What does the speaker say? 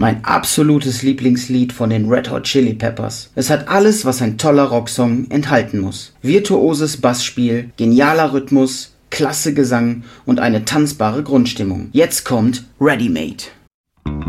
Mein absolutes Lieblingslied von den Red Hot Chili Peppers. Es hat alles, was ein toller Rocksong enthalten muss. Virtuoses Bassspiel, genialer Rhythmus, klasse Gesang und eine tanzbare Grundstimmung. Jetzt kommt Ready Made.